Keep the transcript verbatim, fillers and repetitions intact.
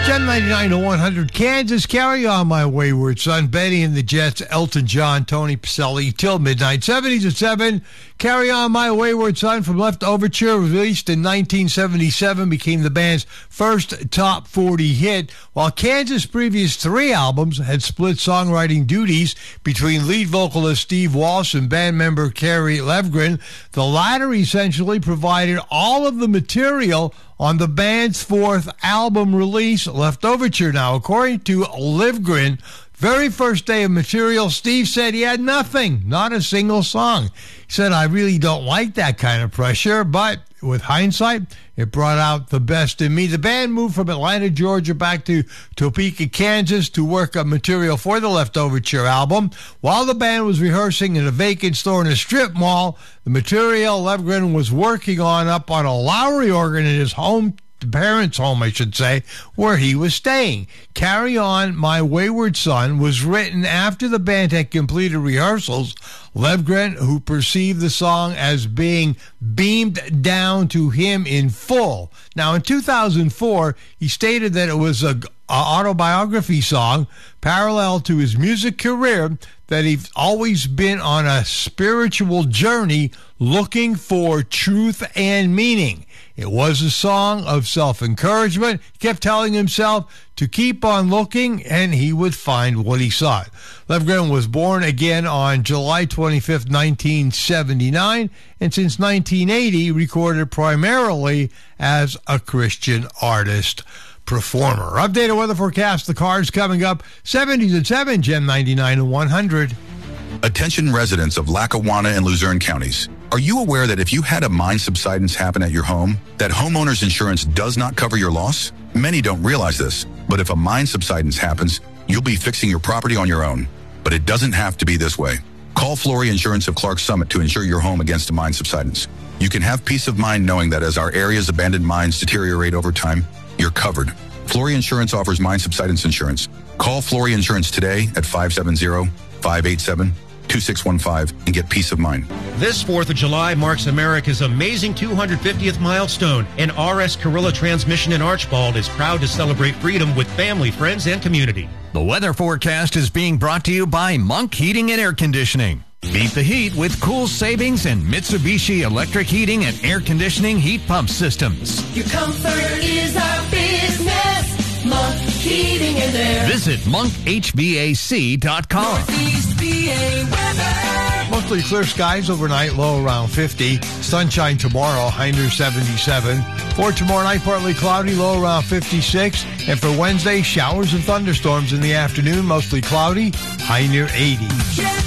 Gem ninety-nine to one hundred, Kansas, Carry On My Wayward Son, Benny and the Jets, Elton John, Tony Pacelli, till midnight. seventies at seven, Carry On My Wayward Son from Left Overture, released in nineteen seventy-seven, became the band's first top forty hit, while Kansas' previous three albums had split songwriting duties between lead vocalist Steve Walsh and band member Kerry Livgren. The latter essentially provided all of the material on the band's fourth album release, Left Overture. Now, according to Livgren, very first day of material, Steve said he had nothing, not a single song. He said, I really don't like that kind of pressure, but with hindsight, it brought out the best in me. The band moved from Atlanta, Georgia, back to Topeka, Kansas to work on material for the Left Overture album. While the band was rehearsing in a vacant store in a strip mall, the material Livgren was working on up on a Lowry organ in his home parents' home, I should say, where he was staying. Carry On My Wayward Son was written after the band had completed rehearsals. Livgren, who perceived the song as being beamed down to him in full. Now, in two thousand four, he stated that it was a, a autobiography song parallel to his music career, that he's always been on a spiritual journey looking for truth and meaning. It was a song of self-encouragement. He kept telling himself to keep on looking, and he would find what he sought. Livgren was born again on July twenty-fifth, nineteen seventy-nine, and since nineteen eighty, recorded primarily as a Christian artist performer. Updated weather forecast, the cars coming up, seventies at seven, Gem ninety-nine and one hundred. Attention residents of Lackawanna and Luzerne counties. Are you aware that if you had a mine subsidence happen at your home, that homeowner's insurance does not cover your loss? Many don't realize this, but if a mine subsidence happens, you'll be fixing your property on your own. But it doesn't have to be this way. Call Flory Insurance of Clark Summit to insure your home against a mine subsidence. You can have peace of mind knowing that as our area's abandoned mines deteriorate over time, you're covered. Flory Insurance offers mine subsidence insurance. Call Flory Insurance today at five seven zero, five eight seven, two six one five and get peace of mind. This fourth of July marks America's amazing two hundred fiftieth milestone, and R S Carrilla Transmission in Archbald is proud to celebrate freedom with family, friends, and community. The weather forecast is being brought to you by Monk Heating and Air Conditioning. Beat the heat with cool savings and Mitsubishi electric heating and air conditioning heat pump systems. Your comfort is our business. Monk Heating and Air. Visit monk h v a c dot com. Northeast P A weather. Mostly clear skies overnight, low around fifty. Sunshine tomorrow, high near seventy-seven. For tomorrow night, partly cloudy, low around fifty-six. And for Wednesday, showers and thunderstorms in the afternoon, mostly cloudy, high near eighty.